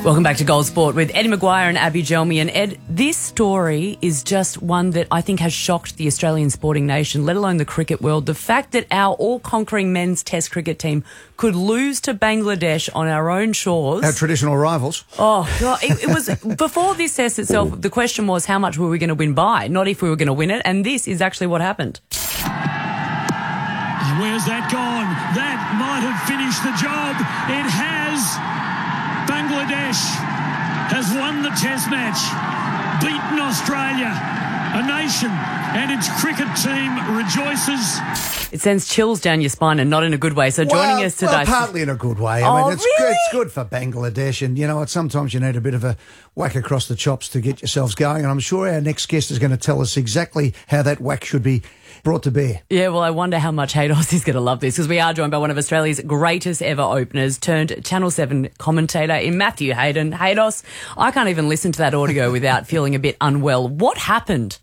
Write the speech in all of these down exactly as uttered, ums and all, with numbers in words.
Welcome back to Gold Sport with Eddie McGuire and Abby Gelmi. And Ed, this story is just one that I think has shocked the Australian sporting nation, let alone the cricket world. The fact that our all-conquering men's Test cricket team could lose to Bangladesh on our own shores. Our traditional rivals. Oh, God. It, it was, before this test itself, the question was how much were we going to win by, not if we were going to win it. And this is actually what happened. Where's that gone? That might have finished the job. It has. Bangladesh has won the Test match, beaten Australia, a nation, and its cricket team rejoices. It sends chills down your spine, and not in a good way. So joining well, us today... Well, partly in a good way. I oh, mean, it's really? good, it's good for Bangladesh, and you know what, sometimes you need a bit of a whack across the chops to get yourselves going, and I'm sure our next guest is going to tell us exactly how that whack should be brought to bear. Yeah, well, I wonder how much Haydos is going to love this, because we are joined by one of Australia's greatest ever openers, turned Channel seven commentator in Matthew Hayden. Haydos, I can't even listen to that audio without feeling a bit unwell. What happened?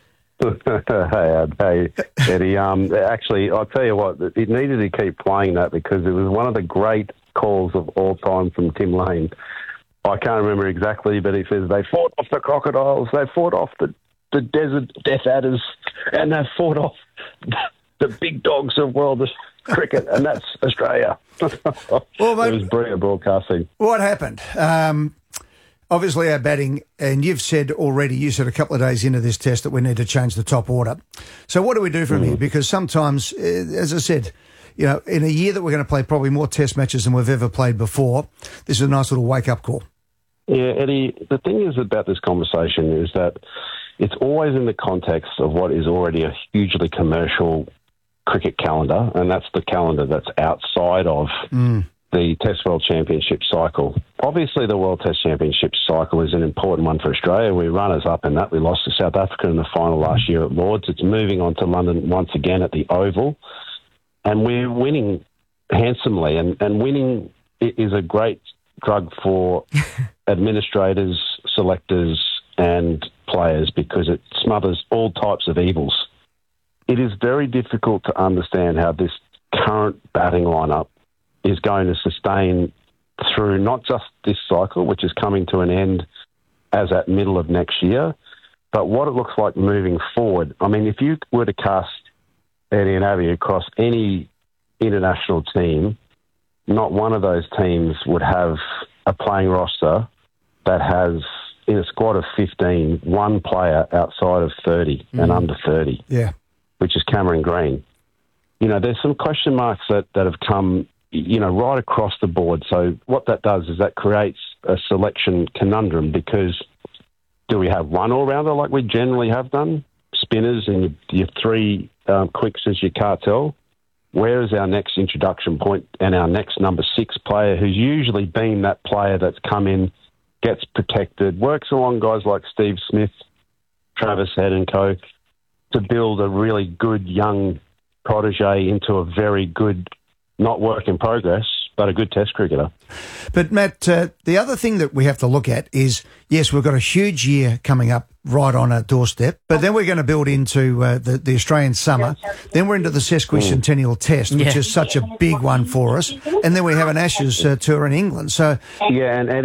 hey, Ad, hey, Eddie. Um, actually, I'll tell you what, it needed to keep playing that because it was one of the great calls of all time from Tim Lane. I can't remember exactly, but he says they fought off the crocodiles, they fought off the, the desert death adders, and they fought off the big dogs of world cricket, and that's Australia. Well, mate, it was brilliant broadcasting. What happened? Um, obviously, our batting, and you've said already, you said a couple of days into this test that we need to change the top order. So what do we do from mm. here? Because sometimes, as I said, you know, in a year that we're going to play probably more test matches than we've ever played before, this is a nice little wake-up call. Yeah, Eddie, the thing is about this conversation is that it's always in the context of what is already a hugely commercial cricket calendar, and that's the calendar that's outside of mm. the Test World Championship cycle. Obviously, the World Test Championship cycle is an important one for Australia. We runners up in that. We lost to South Africa in the final last year at Lords. It's moving on to London once again at the Oval, and we're winning handsomely, and, and winning is a great drug for administrators, selectors, and players because it smothers all types of evils. It is very difficult to understand how this current batting lineup is going to sustain through not just this cycle, which is coming to an end as at middle of next year, but what it looks like moving forward. I mean, if you were to cast Eddie and Abby across any international team, not one of those teams would have a playing roster that has, in a squad of fifteen, one player outside of thirty mm. and under thirty, yeah, which is Cameron Green. You know, there's some question marks that, that have come, you know, right across the board. So what that does is that creates a selection conundrum because do we have one all-rounder like we generally have done, spinners and your, your three um, quicks as your cartel? Where is our next introduction point and our next number six player who's usually been that player that's come in, gets protected, works along guys like Steve Smith, Travis Head and co to build a really good young protege into a very good, not work in progress, but a good test cricketer. But, Matt, uh, the other thing that we have to look at is, yes, we've got a huge year coming up right on our doorstep, but then we're going to build into uh, the, the Australian summer. Then we're into the Sesquicentennial mm. Test, which yeah. is such a big one for us. And then we have an Ashes uh, tour in England. So, yeah, and, and